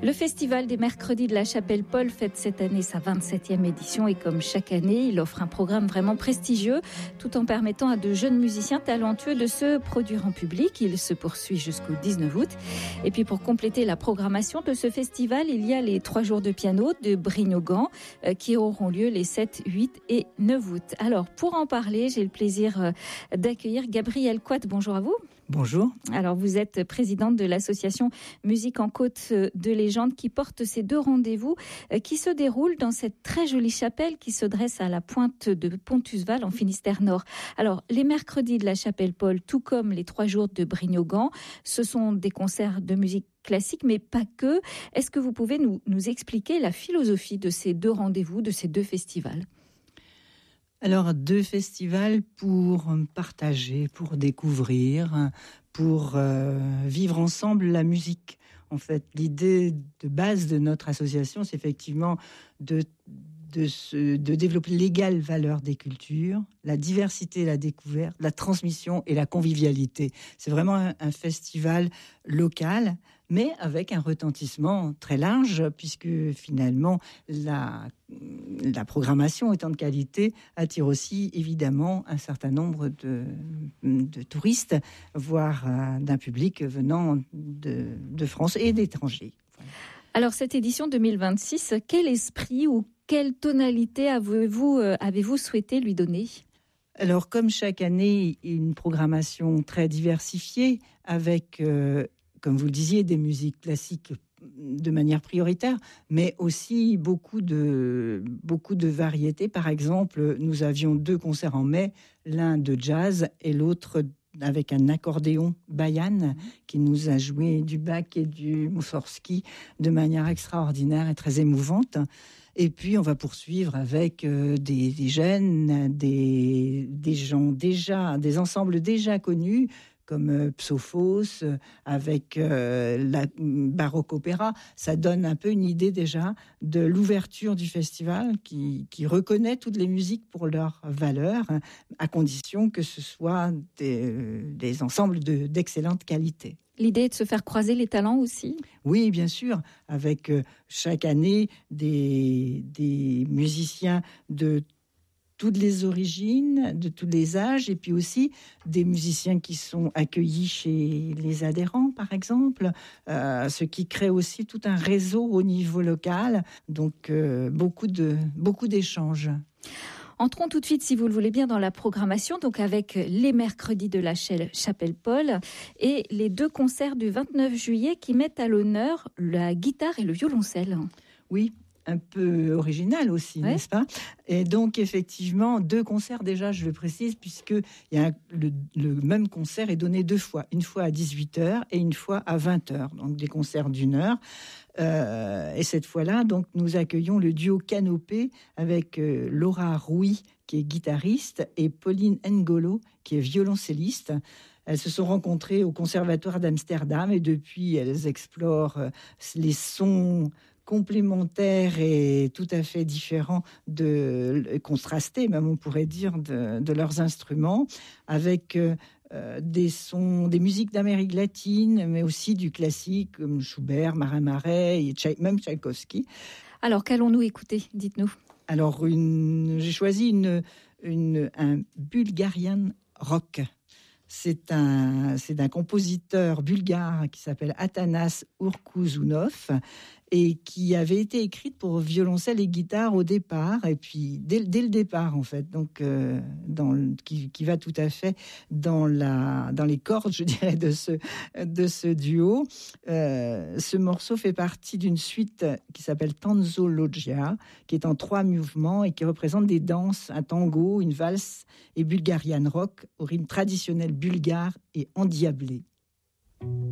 Le Festival des Mercredis de la Chapelle-Paul fête cette année sa 27e édition et comme chaque année, il offre un programme vraiment prestigieux tout en permettant à de jeunes musiciens talentueux de se produire en public. Il se poursuit jusqu'au 19 août. Et puis pour compléter la programmation de ce festival, il y a les 3 jours de piano de Brignogan qui auront lieu les 7, 8 et 9 août. Alors pour en parler, j'ai le plaisir d'accueillir Gabriel Quat. Bonjour à vous. Bonjour. Alors vous êtes présidente de l'association Musique en Côte de Légende qui porte ces 2 rendez-vous qui se déroulent dans cette très jolie chapelle qui se dresse à la pointe de Pontusval en Finistère-Nord. Alors les mercredis de la Chapelle-Paul, tout comme les 3 jours de Brignogan, ce sont des concerts de musique classique, mais pas que. Est-ce que vous pouvez nous expliquer la philosophie de ces 2 rendez-vous, de ces 2 festivals ? Alors, 2 festivals pour partager, pour découvrir, pour vivre ensemble la musique. En fait, l'idée de base de notre association, c'est effectivement de développer l'égale valeur des cultures, la diversité, la découverte, la transmission et la convivialité. C'est vraiment un festival local, mais avec un retentissement très large, puisque finalement, la programmation étant de qualité, attire aussi évidemment un certain nombre de touristes, voire d'un public venant de France et d'étrangers. Voilà. Alors cette édition 2026, quel esprit ou quelle tonalité avez-vous souhaité lui donner ? Alors, comme chaque année, une programmation très diversifiée avec, comme vous le disiez, des musiques classiques de manière prioritaire, mais aussi beaucoup de variétés. Par exemple, nous avions 2 concerts en mai, l'un de jazz et l'autre avec un accordéon Bayan qui nous a joué du Bach et du Moussorgsky de manière extraordinaire et très émouvante. Et puis, on va poursuivre avec des jeunes, des gens déjà, des ensembles déjà connus, comme Psophos, avec la Baroque Opéra. Ça donne un peu une idée déjà de l'ouverture du festival qui reconnaît toutes les musiques pour leur valeur, à condition que ce soit des ensembles d'excellente qualité. L'idée est de se faire croiser les talents aussi ? Oui, bien sûr, avec chaque année des musiciens de toutes les origines, de tous les âges, et puis aussi des musiciens qui sont accueillis chez les adhérents, par exemple, ce qui crée aussi tout un réseau au niveau local, donc beaucoup d'échanges. Entrons tout de suite, si vous le voulez bien, dans la programmation, donc avec les mercredis de la Chapelle-Paul et les 2 concerts du 29 juillet qui mettent à l'honneur la guitare et le violoncelle. Oui, un peu original aussi, ouais. N'est-ce pas ? Et donc, effectivement, 2 concerts déjà, je le précise, puisque le même concert est donné 2 fois. Une fois à 18h et une fois à 20h. Donc, des concerts d'1 heure. Et cette fois-là, donc, nous accueillons le duo Canopé avec Laura Rouy, qui est guitariste, et Pauline Ngolo, qui est violoncelliste. Elles se sont rencontrées au Conservatoire d'Amsterdam et depuis, elles explorent les sons complémentaires et tout à fait différents, contrastés même on pourrait dire, de leurs instruments, avec des musiques d'Amérique latine, mais aussi du classique comme Schubert, Marin-Marais, et même Tchaïkovski. Alors qu'allons-nous écouter ? Dites-nous. Alors j'ai choisi un Bulgarian rock. C'est d'un compositeur bulgare qui s'appelle Atanas Urkuzunov et qui avait été écrite pour violoncelle et guitare au départ, et puis dès le départ en fait, donc qui va tout à fait dans les cordes, je dirais, de ce duo. Ce morceau fait partie d'une suite qui s'appelle Tanzologia, qui est en 3 mouvements et qui représente des danses, un tango, une valse et bulgarian rock au rythme traditionnel bulgare et endiablé.